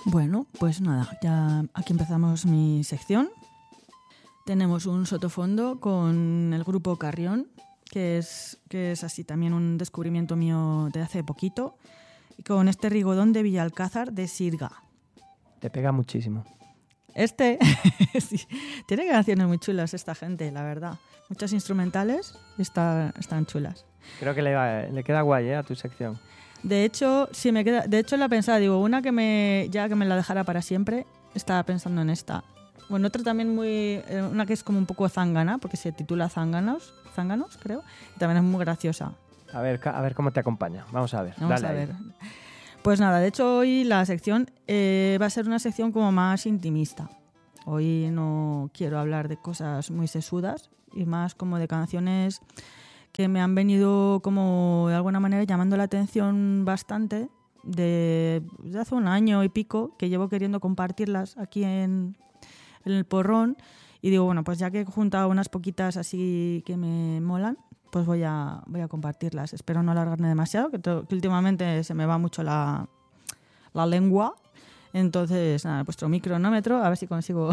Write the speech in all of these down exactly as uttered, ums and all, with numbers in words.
Bueno, pues nada, ya aquí empezamos mi sección. Tenemos un sotofondo con el grupo Carrión, que es, que es así también un descubrimiento mío de hace poquito, y con este Rigodón de Villalcázar de Sirga. Te pega muchísimo. Este sí, tiene canciones muy chulas esta gente, la verdad. Muchas instrumentales está, están chulas. Creo que le, va, le queda guay, ¿eh? A tu sección. De hecho, sí me queda. De hecho, la pensaba, digo, una que me ya que me la dejara para siempre, estaba pensando en esta. Bueno, otra también muy, una que es como un poco zángana, porque se titula Zánganos, Zánganos, creo, y también es muy graciosa. A ver, a ver cómo te acompaña. Vamos a ver. Vamos Dale a ahí. ver. Pues nada, de hecho hoy la sección eh, va a ser una sección como más intimista. Hoy no quiero hablar de cosas muy sesudas y más como de canciones que me han venido como de alguna manera llamando la atención bastante de, de hace un año y pico que llevo queriendo compartirlas aquí en, en el porrón y digo, bueno, pues ya que he juntado unas poquitas así que me molan, pues voy a, voy a compartirlas. Espero no alargarme demasiado, que, to, que últimamente se me va mucho la, la lengua. Entonces, nada, he puesto mi cronómetro, a ver si consigo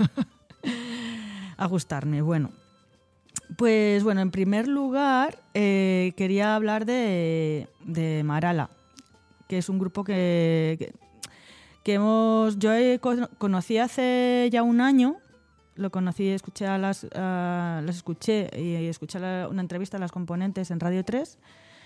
ajustarme. Bueno, pues bueno, en primer lugar eh, quería hablar de, de Marala, que es un grupo que, que, que hemos, yo he, conocí hace ya un año. Lo conocí, escuché a las, uh, las escuché y escuché la, una entrevista a las componentes en Radio tres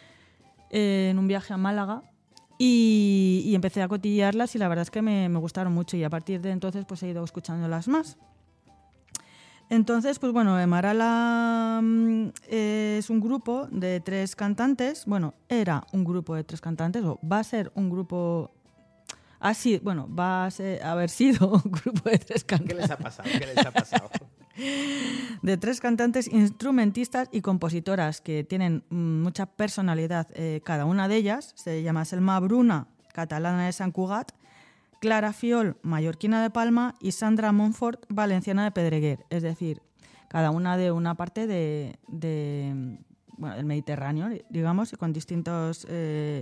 eh, en un viaje a Málaga y, y empecé a cotillearlas y la verdad es que me, me gustaron mucho y a partir de entonces pues he ido escuchándolas más. Entonces, pues bueno, Marala eh, es un grupo de tres cantantes, bueno, era un grupo de tres cantantes o va a ser un grupo... Ah, sí, bueno, va a, ser, a haber sido un grupo de tres cantantes. ¿Qué les ha pasado? ¿Qué les ha pasado? De tres cantantes, instrumentistas y compositoras que tienen mucha personalidad, eh, cada una de ellas. Se llama Selma Bruna, catalana de Sant Cugat, Clara Fiol, mallorquina de Palma, y Sandra Montfort, valenciana de Pedreguer. Es decir, cada una de una parte de, de bueno, del Mediterráneo, digamos, y con distintos... Eh,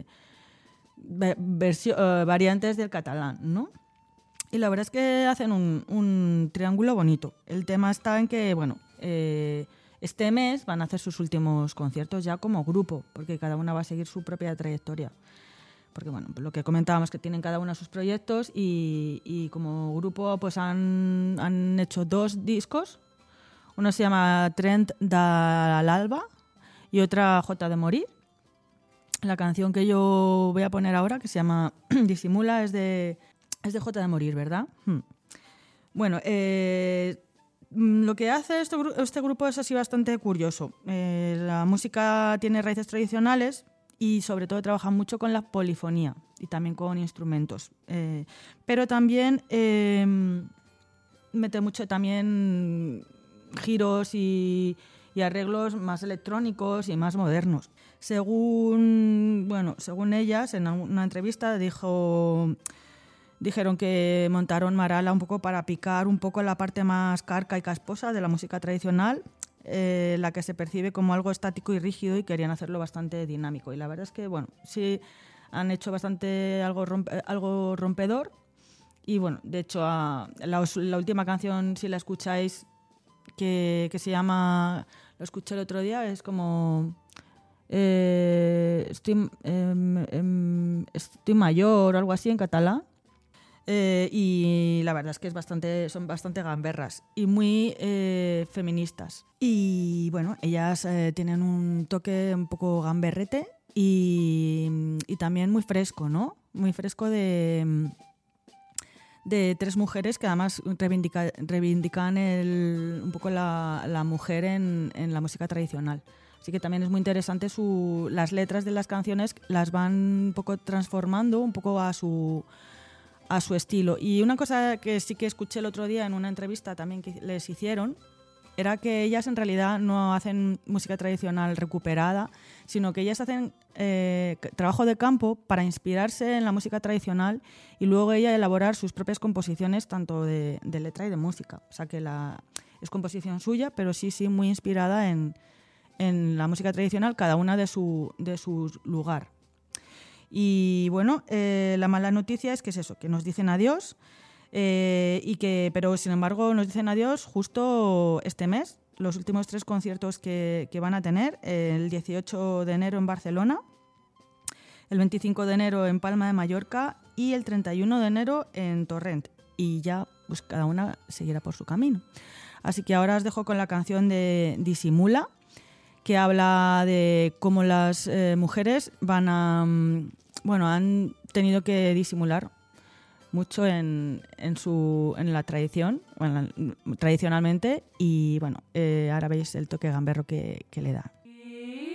Versio, uh, variantes del catalán, ¿no? Y la verdad es que hacen un, un triángulo bonito. El tema está en que, bueno, eh, este mes van a hacer sus últimos conciertos ya como grupo, porque cada una va a seguir su propia trayectoria. Porque, bueno, lo que comentábamos, que tienen cada una sus proyectos y, y como grupo pues han, han hecho dos discos. Uno se llama Trent dal Alba y otra J de Morir. La canción que yo voy a poner ahora, que se llama Disimula, es de, es de J de Morir, ¿verdad? Hmm. Bueno, eh, lo que hace este, este grupo es así bastante curioso. Eh, la música tiene raíces tradicionales y sobre todo trabaja mucho con la polifonía y también con instrumentos. Eh, pero también eh, mete mucho también giros y, y arreglos más electrónicos y más modernos. Según, bueno, según ellas, en una entrevista dijo, dijeron que montaron Marala un poco para picar un poco la parte más carca y casposa de la música tradicional, eh, la que se percibe como algo estático y rígido, y querían hacerlo bastante dinámico. Y la verdad es que, bueno, sí han hecho bastante algo, rompe, algo rompedor. Y bueno, de hecho, a, la, la última canción, si la escucháis, que, que se llama, lo escuché el otro día, es como... Eh, estoy, eh, eh, estoy mayor o algo así en catalán, eh, y la verdad es que es bastante, son bastante gamberras y muy eh, feministas. Y bueno, ellas eh, tienen un toque un poco gamberrete y, y también muy fresco, ¿no? Muy fresco de, de tres mujeres que además reivindica, reivindican el, un poco la, la mujer en, en la música tradicional. Así que también es muy interesante su, las letras de las canciones, las van un poco transformando un poco a su, a su estilo. Y una cosa que sí que escuché el otro día en una entrevista también que les hicieron era que ellas en realidad no hacen música tradicional recuperada, sino que ellas hacen eh, trabajo de campo para inspirarse en la música tradicional y luego ella elaborar sus propias composiciones tanto de, de letra y de música. O sea que la, es composición suya, pero sí, sí, muy inspirada en... en la música tradicional, cada una de su, de su lugar. Y bueno, eh, la mala noticia es que es eso, que nos dicen adiós, eh, y que, pero sin embargo nos dicen adiós justo este mes, los últimos tres conciertos que, que van a tener, el dieciocho de enero en Barcelona, el veinticinco de enero en Palma de Mallorca y el treinta y uno de enero en Torrent. Y ya pues cada una seguirá por su camino. Así que ahora os dejo con la canción de Disimula, que habla de cómo las eh, mujeres van a, bueno, han tenido que disimular mucho en, en, su, en la tradición, bueno, tradicionalmente, y bueno, eh, ahora veis el toque gamberro que, que le da.